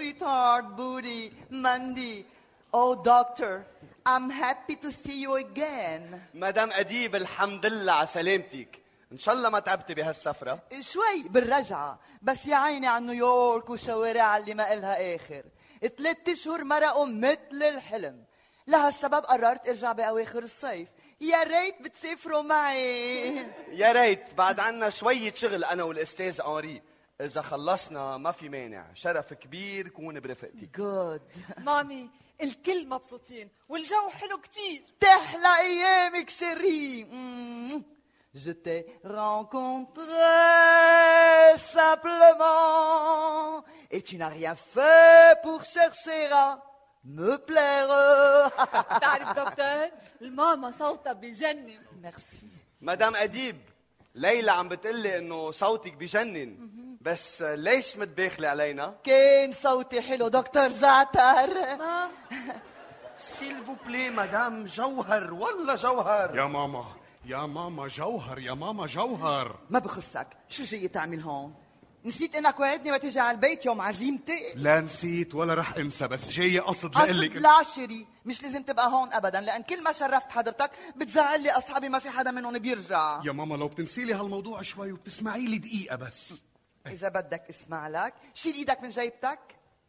sweetheart, booty, Mandy. Oh, doctor, I'm happy to see you again. مدام أديب الحمد لله على سلامتك. إن شاء الله ما تعبتي بهالسفرة. شوي بالرجعة، بس يا عيني عن نيويورك وشوارع اللي ما إلها آخر. 3 أشهر مرقوا مثل الحلم. لهالسبب قررت ارجع بأواخر الصيف. يا ريت بتسافروا معي. يا ريت، بعد عنا شوية شغل أنا والأستاذ أنري. إذا خلصنا ما في مانع، شرف كبير كون برفقتي. جود. مامي الكل مبسوطين والجو حلو كتير. تحلى أيامك شيري. Je t'ai rencontré simplement et tu n'as rien fait pour chercher à me plaire. تعرف دكتور الماما صوتها بجنن. Merci. مدام أديب، ليلى عم بتقلي إنه صوتك بجنن، بس ليش متباخلة علينا؟ كان صوتي حلو دكتور زعتر. سيل فو بلي مدام جوهر، والله جوهر. يا ماما يا ماما جوهر، يا ماما جوهر. ما بخصك، شو جاي تعمل هون؟ نسيت انك وعدني ما تيجي على البيت يوم عزيمتي؟ لا نسيت ولا رح انسى، بس جاي قصد قصد لقلك لا شيري، مش لازم تبقى هون ابدا، لان كل ما شرفت حضرتك بتزعل لي اصحابي ما في حدا منهم بيرجع. يا ماما لو بتنسي لي هالموضوع شوي وبتسمعي لي دقيقة بس. اذا بدك اسمع لك، شيل ايدك من جيبتك.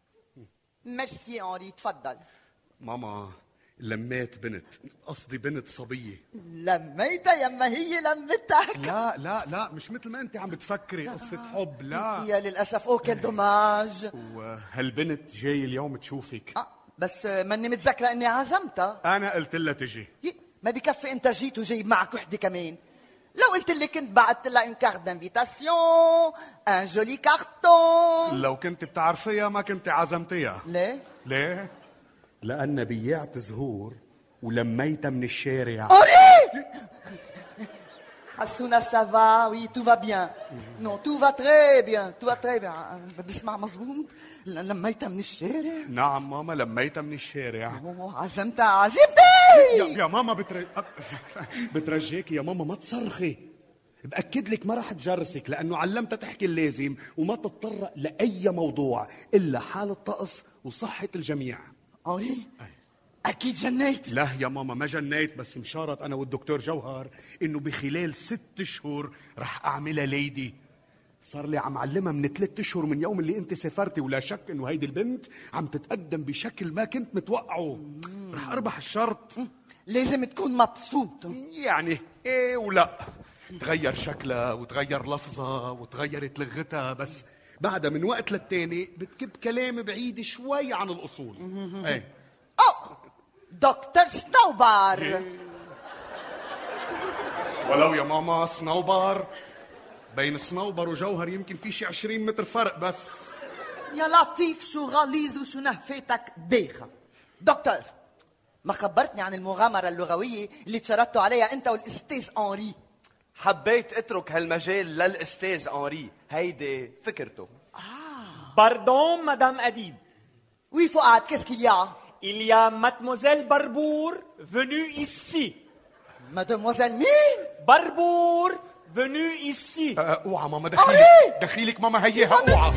ميرسي أنري، تفضل. ماما لميت بنت، قصدي بنت صبية. لميتها يما هي لمتك. لا لا لا، مش مثل ما انت عم بتفكري قصة حب، لا. يا للأسف اوكي دوماج. وهالبنت جاي اليوم تشوفك. بس ماني متذكرة اني عزمتها. انا قلت لها تجي. ما بكفي انت جيت وجايب معك وحدة كمان. لو قلت اللي كنت بعت لها ان كارت دانفيتاسيون، ان جولي كارتون. لو كنت بتعرفيها ما كنت عزمتيها. ليه؟ ليه؟ لأن بيعت زهور ولميتها من الشارع. أوري! حسونا سافا، وي تو فا بيان. نو تو فا تري بيان، تو فا تري بيان. بسمع مظبوط؟ لميتها من الشارع؟ نعم ماما لميتها من الشارع. عزمتها عزمتي! يا ماما بترجيك يا ماما ما تصرخي. بأكد لك ما رح تجرسك، لأنه علمتها تحكي اللازم وما تتطرق لأي موضوع إلا حال الطقس وصحة الجميع. أوري أكيد جنيت. لا يا ماما ما جنيت، بس مشارط أنا والدكتور جوهر إنه بخلال 6 أشهر رح أعملها ليدي. صار لي عم علمها من 3 أشهر من يوم اللي أنت سافرتي، ولا شك إنه هيدي البنت عم تتقدم بشكل ما كنت متوقعه. رح أربح الشرط. لازم تكون مبسوط. يعني إيه ولا. تغير شكلها وتغير لفظها وتغيرت لغتها، بس بعدها من وقت للتاني بتكب كلام بعيد شوي عن الأصول. ايه دكتور سنوبر. ولو يا ماما صنوبر، بين صنوبر وجوهر يمكن في شي 20 متر فرق بس. يا لطيف شو غليظ وشو نهفتك بايخة. دكتور، ما خبرتني عن المغامرة اللغوية اللي تشردتوا عليها أنت والأستاذ أنري. حبيت اترك هالمجال للأستاذ أنري، هيدي فكرته. Pardon, Madame Adib. Oui, Fouad, qu'est-ce qu'il y a? Il y a Mademoiselle Barbour venue ici. Mademoiselle مين؟ Barbour venue ici. اوعى ماما دخيلك ماما هيها اوعى.